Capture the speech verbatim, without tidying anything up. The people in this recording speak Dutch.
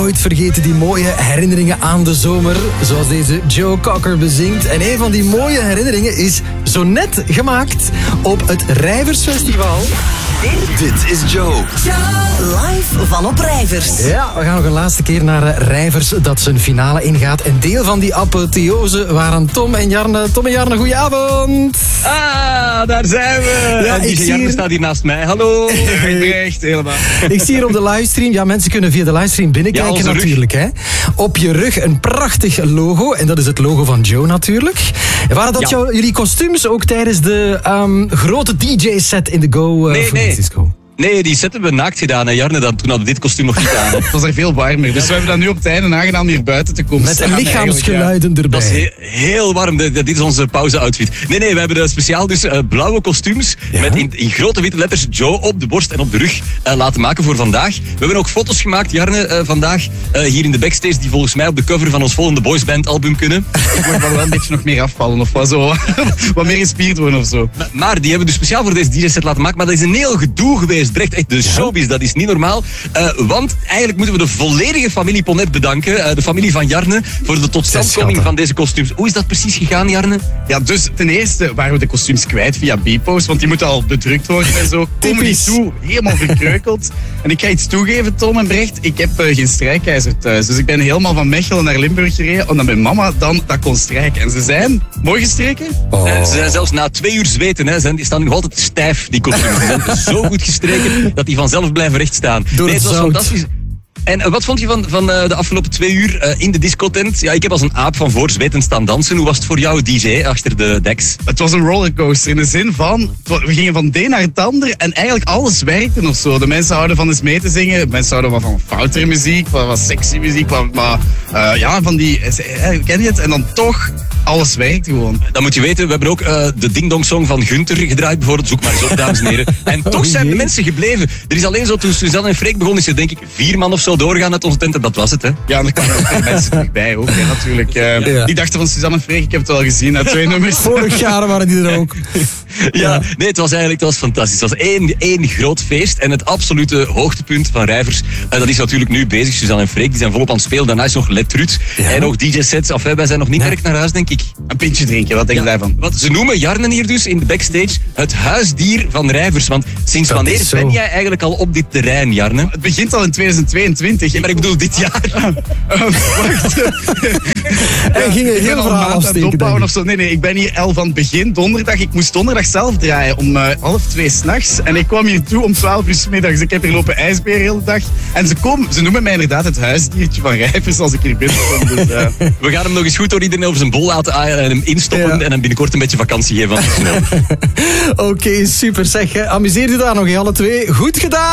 nooit vergeten die mooie herinneringen aan de zomer, zoals deze Joe Cocker bezingt. En een van die mooie herinneringen is zo net gemaakt op het Rijversfestival. Dit is Joe. Live van op Rijvers. Ja, we gaan nog een laatste keer naar uh, Rijvers dat zijn finale ingaat. En deel van die apotheose waren Tom en Jarne. Tom en Jarne, goedenavond. Ah, daar zijn we. Ja, en die zie Jarne hier... staat hier naast mij. Hallo. Echt helemaal. Ik zie hier op de livestream, ja, mensen kunnen via de livestream binnenkijken ja, natuurlijk. Hè. Op je rug een prachtig logo. En dat is het logo van Joe natuurlijk. Waren dat ja. jou, jullie kostuums ook tijdens de um, grote D J-set in de Go uh, nee, voor nee. Disco? Nee, die set hebben we naakt gedaan. En Jarne, dan, toen hadden we dit kostuum nog niet aan. Het was er veel warmer. Dus we hebben dat nu op het einde aangedaan om hier buiten te komen. Met lichaamsgeluiden ja. erbij. Dat is he- heel warm. De, de, dit is onze pauze-outfit. Nee, nee, we hebben de speciaal dus uh, blauwe kostuums. Ja? Met in, in grote witte letters Joe op de borst en op de rug uh, laten maken voor vandaag. We hebben ook foto's gemaakt, Jarne, uh, vandaag. Uh, hier in de backstage, die volgens mij op de cover van ons volgende boysband album kunnen. Ik mag wel een beetje nog meer afvallen of wat zo. Wat meer gespierd worden of zo. Maar, maar die hebben we dus speciaal voor deze D J-set laten maken. Maar dat is een heel gedoe geweest. Echt, echt de show. Dat is niet normaal. Uh, want eigenlijk moeten we de volledige familie Ponnet bedanken. Uh, de familie van Jarne. Voor de totstandkoming van deze kostuums. Hoe is dat precies gegaan, Jarne? Ja, dus ten eerste waren we de kostuums kwijt via B-post. Want die moeten al bedrukt worden en zo. Komen die toe, helemaal verkreukeld. En ik ga iets toegeven, Tom en Brecht. Ik heb uh, geen strijkijzer thuis. Dus ik ben helemaal van Mechelen naar Limburg gereden. Omdat mijn mama dan dat kon strijken. En ze zijn mooi gestreken. Oh. Uh, ze zijn zelfs na twee uur zweten. Hè, zijn, die staan nog altijd stijf, die kostuums. Ze zijn zo goed gestreken dat die vanzelf blijven rechtstaan. Door nee, het, het was zout. fantastisch. En uh, wat vond je van, van uh, de afgelopen twee uur uh, in de discotent? Ja, ik heb als een aap van voor zwetend staan dansen. Hoe was het voor jou, D J, achter de deks? Het was een rollercoaster in de zin van... We gingen van de een naar het ander en eigenlijk alles werkte of zo. De mensen houden van eens mee te zingen. De mensen houden van foute muziek, van, van sexy muziek. Van, maar uh, ja, van die... Uh, ken je het? En dan toch... Alles werkt gewoon. Dan moet je weten, we hebben ook uh, de Ding Dong Song van Gunther gedraaid bijvoorbeeld. Zoek maar eens op, dames en heren. En toch oh, zijn de mensen gebleven. Er is alleen zo, toen Suzanne en Freek begonnen, is er denk ik vier man of zo doorgaan uit onze tent. En dat was het, hè. Ja, en er kwamen ook mensen terugbij ook, hè, natuurlijk. Uh, ja. Die dachten van Suzanne en Freek, ik heb het wel gezien uit twee nummers. Vorig jaar waren die er ook. Ja, ja, nee, het was eigenlijk het was fantastisch. Het was één, één groot feest. En het absolute hoogtepunt van Rijvers, uh, dat is natuurlijk nu bezig. Suzanne en Freek, die zijn volop aan het spelen. Daarna is nog Let Ruud. Ja. En nog D J-sets. Of wij zijn nog niet direct nee. naar huis, denk ik. Een pintje drinken, wat denk je ja, daarvan? Wat ze noemen Jarne hier dus in de backstage het huisdier van Rijvers. Want sinds dat wanneer ben jij eigenlijk al op dit terrein, Jarne? Het begint al in tweeduizend tweeëntwintig. Ja, maar ik bedoel dit jaar. uh, wacht. En ging je heel verhaal afsteken, of zo. Nee, nee, ik ben hier al van het begin donderdag. Ik moest donderdag zelf draaien om uh, half twee s'nachts. En ik kwam hier toe om twaalf uur 's middags. Ik heb hier lopen ijsberen de hele dag. En ze, komen, ze noemen mij inderdaad het huisdiertje van Rijvers als ik hier binnenkom. Dus, uh... We gaan hem nog eens goed door iedereen over zijn bol laten aaien en hem instoppen. Ja. En hem binnenkort een beetje vakantie geven. Oké, okay, super. Zeg, amuseer je daar nog, alle twee. Goed gedaan!